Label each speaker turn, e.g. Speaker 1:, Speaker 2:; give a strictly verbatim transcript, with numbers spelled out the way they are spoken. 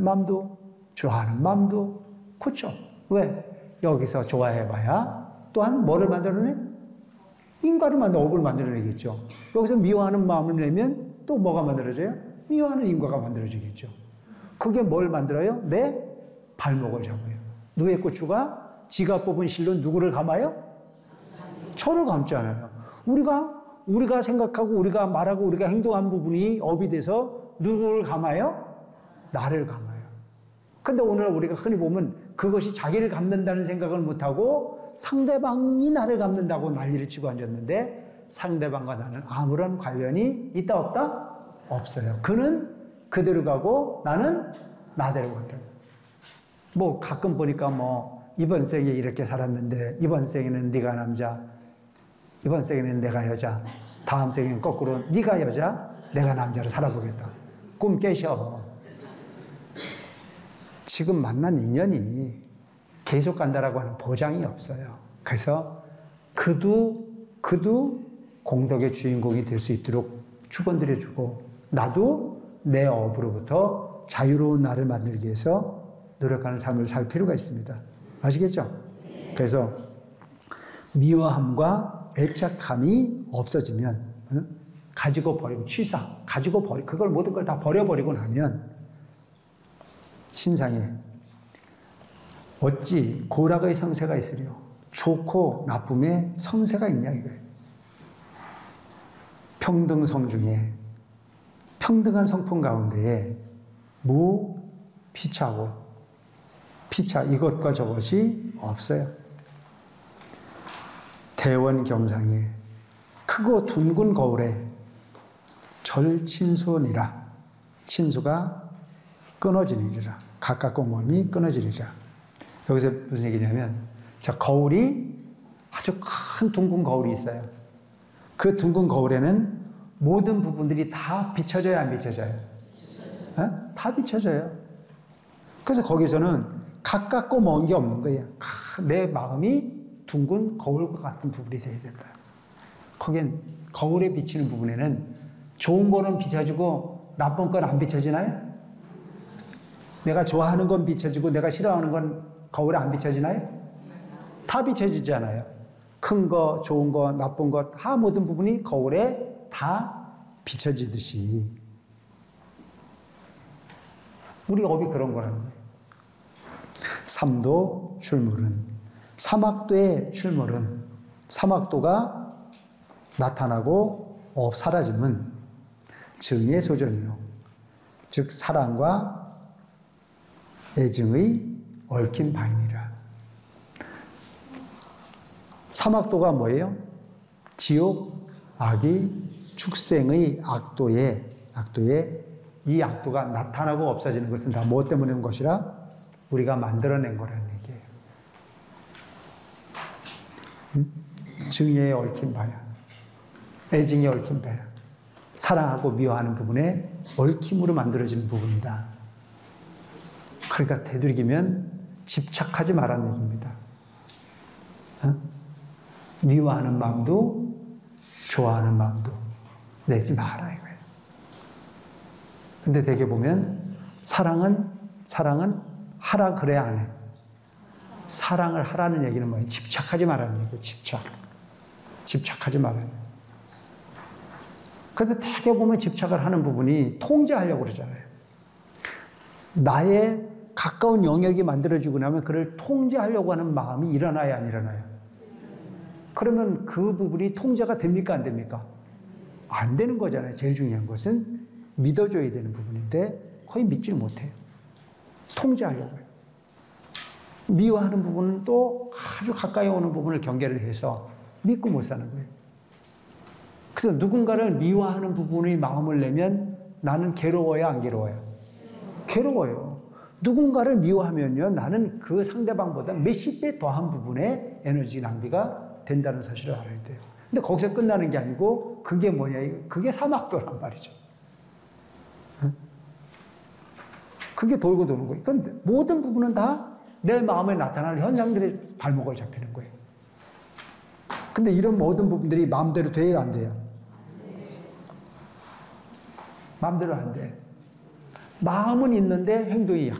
Speaker 1: 미워하는 마음도 좋아하는 마음도 그렇죠. 왜? 여기서 좋아해봐야 또한 뭐를 만들어내? 인과를 만들어, 업을 만들어내겠죠. 여기서 미워하는 마음을 내면 또 뭐가 만들어져요? 미워하는 인과가 만들어지겠죠. 그게 뭘 만들어요? 내 발목을 잡아요. 누의 고추가 지가 뽑은 실로 누구를 감아요? 저를 감잖아요. 우리가 우리가 생각하고 우리가 말하고 우리가 행동한 부분이 업이 돼서 누구를 감아요? 나를 감아요. 근데 오늘 우리가 흔히 보면 그것이 자기를 감는다는 생각을 못하고 상대방이 나를 감는다고 난리를 치고 앉았는데 상대방과 나는 아무런 관련이 있다 없다? 없어요. 그는 그대로 가고 나는 나대로 간다. 뭐 가끔 보니까 뭐 이번 생에 이렇게 살았는데 이번 생에는 네가 남자, 이번 생에는 내가 여자, 다음 생에는 거꾸로 네가 여자, 내가 남자로 살아보겠다. 꿈 깨셔. 지금 만난 인연이 계속 간다라고 하는 보장이 없어요. 그래서 그도 그도 공덕의 주인공이 될 수 있도록 축원드려주고 나도 내 업으로부터 자유로운 나를 만들기 위해서 노력하는 삶을 살 필요가 있습니다. 아시겠죠? 그래서 미워함과 애착함이 없어지면 가지고 버리고 취사, 가지고 버리 그걸 모든 걸 다 버려버리고 나면 신상에 어찌 고락의 성세가 있으리요 좋고 나쁨의 성세가 있냐 이거예요. 평등성 중에 평등한 성품 가운데에 무피차고 피차 이것과 저것이 없어요. 대원경상에 크고 둥근 거울에 절친소니라 친소가 끊어지니라 가깝고 멀미 끊어지리라. 여기서 무슨 얘기냐면 저 거울이 아주 큰 둥근 거울이 있어요. 그 둥근 거울에는 모든 부분들이 다 비춰져요, 안 비춰져요? 어? 다 비춰져요. 그래서 거기서는 가깝고 먼 게 없는 거예요. 내 마음이 둥근 거울과 같은 부분이 되어야 된다. 거긴 거울에 비치는 부분에는 좋은 거는 비춰지고 나쁜 건 안 비춰지나요? 내가 좋아하는 건 비춰지고 내가 싫어하는 건 거울에 안 비춰지나요? 다 비춰지잖아요. 큰 거, 좋은 거, 나쁜 거 다 모든 부분이 거울에 다 비춰지듯이 우리 업이 그런 거라는 거예요. 삼도 출물은 사막도의 출물은 사막도가 나타나고 업 사라짐은 증의 소전이요 즉 사랑과 애증의 얽힌 바이니라. 사막도가 뭐예요? 지옥, 악의, 축생의 악도에, 악도에 이 악도가 나타나고 없어지는 것은 다 무엇 때문에 온 것이라? 우리가 만들어낸 거라는 얘기예요. 응? 증에 얽힌 바야. 애증에 얽힌 바야. 사랑하고 미워하는 부분에 얽힘으로 만들어지는 부분이다. 그러니까 되도록이면 집착하지 말라는 얘기입니다. 어? 미워하는 마음도 좋아하는 마음도 내지 마라 이거예요. 근데 되게 보면 사랑은 사랑은 하라 그래야 안 해. 사랑을 하라는 얘기는 뭐예요? 집착하지 말라는 얘기예요. 집착. 집착하지 말라는 얘기예요. 근데 되게 보면 집착을 하는 부분이 통제하려고 그러잖아요. 나의 가까운 영역이 만들어지고 나면 그를 통제하려고 하는 마음이 일어나야 안 일어나요? 그러면 그 부분이 통제가 됩니까 안 됩니까? 안 되는 거잖아요. 제일 중요한 것은 믿어줘야 되는 부분인데 거의 믿지를 못해요. 통제하려고 해요. 미워하는 부분은 또 아주 가까이 오는 부분을 경계를 해서 믿고 못 사는 거예요. 그래서 누군가를 미워하는 부분의 마음을 내면 나는 괴로워요, 안 괴로워요? 괴로워요. 누군가를 미워하면요, 나는 그 상대방보다 몇십 배 더한 부분에 에너지 낭비가 된다는 사실을 알아야 돼요. 근데 거기서 끝나는 게 아니고 그게 뭐냐, 그게 사막도란 말이죠. 그게 돌고 도는 거예요. 그런데 모든 부분은 다 내 마음에 나타나는 현상들의 발목을 잡히는 거예요. 근데 이런 모든 부분들이 마음대로 돼요, 안 돼요? 마음대로 안 돼. 마음은 있는데 행동이